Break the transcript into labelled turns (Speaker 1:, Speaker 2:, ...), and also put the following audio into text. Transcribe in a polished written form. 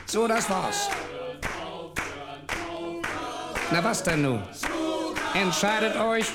Speaker 1: So, das war's. Na was denn nun? Entscheidet euch.